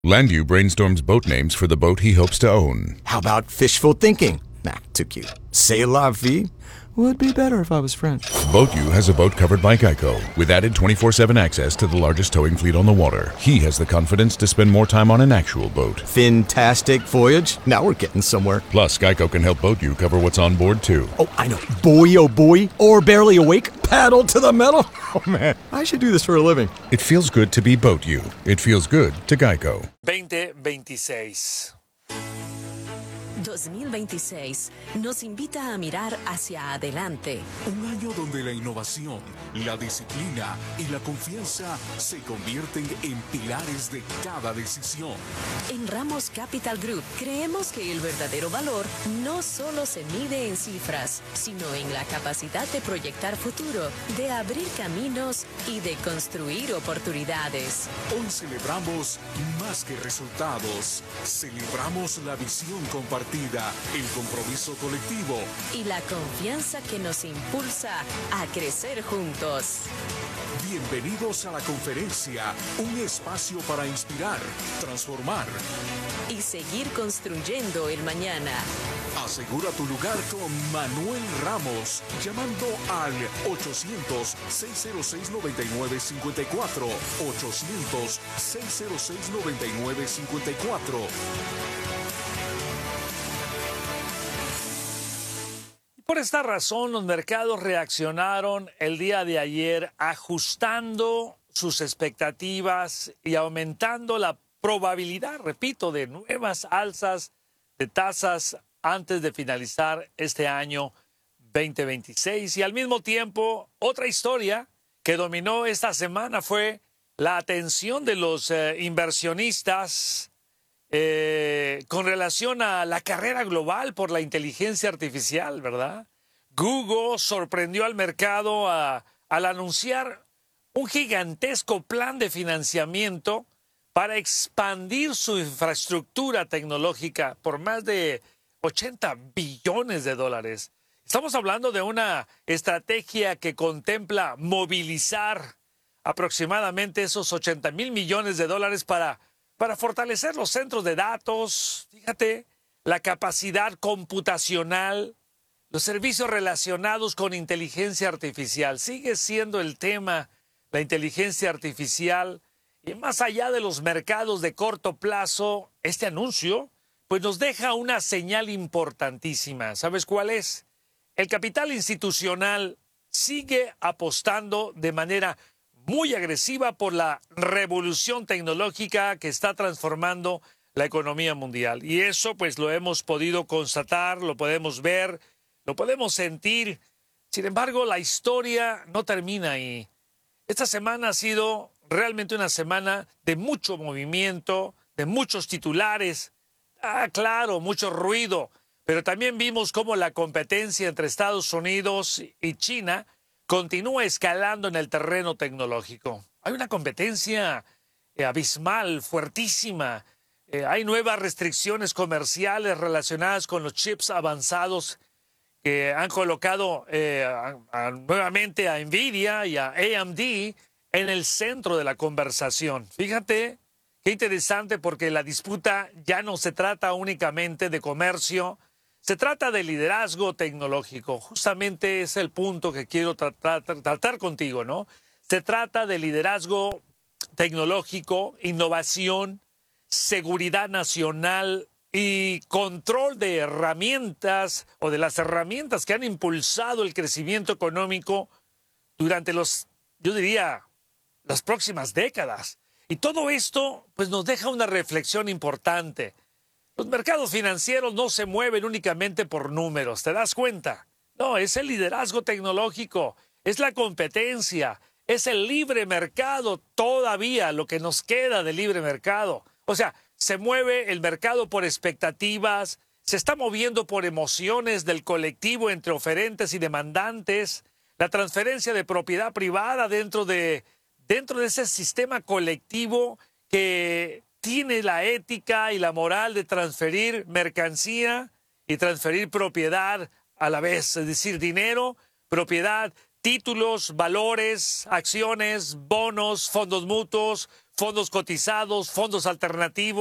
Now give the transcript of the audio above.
Landu brainstorms boat names for the boat he hopes to own. How about fishful thinking? Nah, too cute. C'est la vie would be better if I was French. BoatU has a boat covered by Geico, with added 24/7 access to the largest towing fleet on the water. He has the confidence to spend more time on an actual boat. Fantastic voyage. Now we're getting somewhere. Plus, Geico can help BoatU cover what's on board, too. Oh, I know. Boy, oh boy. Or barely awake. Paddle to the metal. Oh, man. I should do this for a living. It feels good to be BoatU. It feels good to Geico. 2026. 2026 nos invita a mirar hacia adelante. Un año donde la innovación, la disciplina y la confianza se convierten en pilares de cada decisión. En Ramos Capital Group creemos que el verdadero valor no solo se mide en cifras, sino en la capacidad de proyectar futuro, de abrir caminos y de construir oportunidades. Hoy celebramos más que resultados. Celebramos la visión compartida, el compromiso colectivo y la confianza que nos impulsa a crecer juntos. Bienvenidos a la conferencia, un espacio para inspirar, transformar y seguir construyendo el mañana. Asegura tu lugar con Manuel Ramos, llamando al 800-606-9954, 800-606-9954. Por esta razón, los mercados reaccionaron el día de ayer ajustando sus expectativas y aumentando la probabilidad, repito, de nuevas alzas de tasas antes de finalizar este año 2026. Y al mismo tiempo, otra historia que dominó esta semana fue la atención de los inversionistas con relación a la carrera global por la inteligencia artificial, ¿verdad? Google sorprendió al mercado al anunciar un gigantesco plan de financiamiento para expandir su infraestructura tecnológica por más de 80 billones de dólares. Estamos hablando de una estrategia que contempla movilizar aproximadamente esos 80,000 millones de dólares para fortalecer los centros de datos, fíjate, la capacidad computacional, los servicios relacionados con inteligencia artificial. Sigue siendo el tema, la inteligencia artificial. Y más allá de los mercados de corto plazo, este anuncio pues nos deja una señal importantísima. ¿Sabes cuál es? El capital institucional sigue apostando de manera muy agresiva por la revolución tecnológica que está transformando la economía mundial. Y eso pues lo hemos podido constatar, lo podemos ver, lo podemos sentir. Sin embargo, la historia no termina ahí. Esta semana ha sido realmente una semana de mucho movimiento, de muchos titulares. Claro, mucho ruido. Pero también vimos cómo la competencia entre Estados Unidos y China continúa escalando en el terreno tecnológico. Hay una competencia abismal, fuertísima. Hay nuevas restricciones comerciales relacionadas con los chips avanzados que han colocado nuevamente a Nvidia y a AMD en el centro de la conversación. Fíjate qué interesante, porque la disputa ya no se trata únicamente de comercio, se trata de liderazgo tecnológico. Justamente es el punto que quiero tratar contigo, ¿no? Se trata de liderazgo tecnológico, innovación, seguridad nacional y control de herramientas o de las herramientas que han impulsado el crecimiento económico durante yo diría, las próximas décadas. Y todo esto pues nos deja una reflexión importante. Los mercados financieros no se mueven únicamente por números, ¿te das cuenta? No, es el liderazgo tecnológico, es la competencia, es el libre mercado todavía, lo que nos queda de libre mercado. O sea, se mueve el mercado por expectativas, se está moviendo por emociones del colectivo entre oferentes y demandantes, la transferencia de propiedad privada dentro de ese sistema colectivo que tiene la ética y la moral de transferir mercancía y transferir propiedad a la vez, es decir, dinero, propiedad, títulos, valores, acciones, bonos, fondos mutuos, fondos cotizados, fondos alternativos.